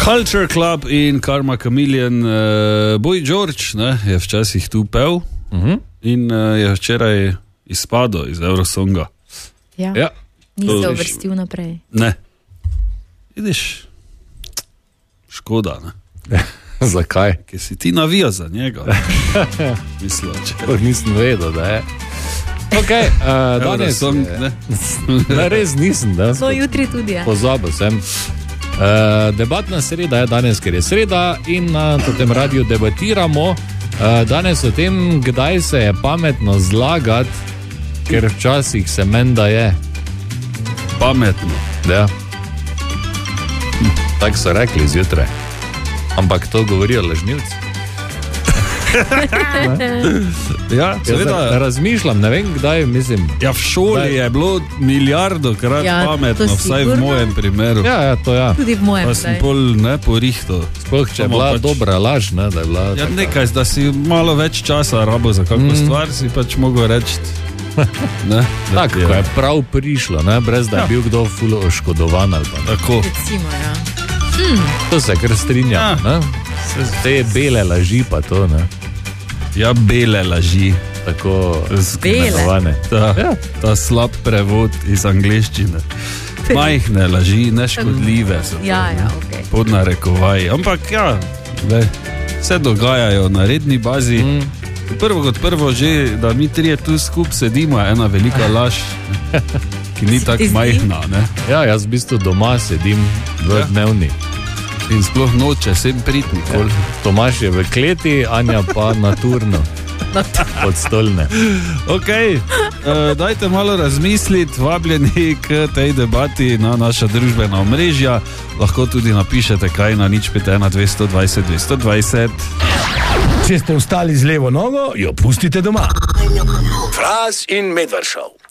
Culture Club in Karma Chameleon. Boy George je včasih tu pel in je včeraj izpadel iz Eurosonga. Ja. Ni se uvrstil naprej. Ne. Vidiš, škoda, ne? Zakaj? Ker si ti navijal za njega. Nisem vedel, da je. Ok, danes ne, res nisem. No, jutri tudi je. Pozabil sem. Debatna sreda je danes, ker je sreda in na tem radiju debatiramo danes o tem, kdaj se je pametno zlagati, ker včasih se menda je. Pametno. Ja. Tako so rekli zjutraj. Ampak to govorijo lažnivci. Ja, seveda. Razmišljam, ne vem kdaj, mislim. Ja, v šoli je bilo milijardokrat pametno, vsaj v mojem primeru. Ja, to ja. Tudi v mojem. Pa sem pol porihtal. Sploh, če je bila dobra laž, ne, da je bila. Ja, nekaj, da si malo več časa rabo za kakšno stvar, si pač mogel reči. Tako, ko je prav prišlo, ne, brez da je bil kdo ful oškodovan ali pa. Tako. Recimo, ja. To se kar strinjam, ne? Te bele laži pa to, ne? Ja, bele laži. Tako bele. Ta slab prevod iz angleščine. Majhne laži, neškodljive so. Ja, ok. Podnarekovaj. Ampak ja, vse dogajajo na redni bazi. Prvo kot prvo že, da mi trije tu skup sedimo, je ena velika laž, ki ni tako majhna, ne? Ja, jaz v bistvu doma sedim dvodnevni. In sploh noče, sem pritnik. Tomaž je v kleti, Anja pa naturno. Od stolne. Ok, dajte malo razmisliti, vabljeni k tej debati na naša družbena omrežja. Lahko tudi napišete kaj na 051 220 220. Če ste vstali z levo nogo, jo pustite doma. Fras in Medvard Show.